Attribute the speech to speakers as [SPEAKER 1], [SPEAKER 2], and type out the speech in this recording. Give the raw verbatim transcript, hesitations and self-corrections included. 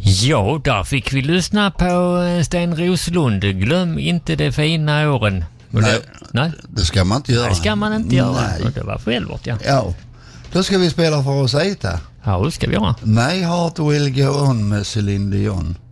[SPEAKER 1] Ja, där fick vi lyssna på Sten Roslund. Glöm inte de fina åren.
[SPEAKER 2] Nej,
[SPEAKER 1] det, nej,
[SPEAKER 2] det ska man inte göra.
[SPEAKER 1] Det ska man inte göra.
[SPEAKER 2] Nej.
[SPEAKER 1] Det var självårt, ja.
[SPEAKER 2] Ja, då ska vi spela för oss äta.
[SPEAKER 1] Ja, det ska vi göra.
[SPEAKER 2] My Heart Will Go On med Celine Dion.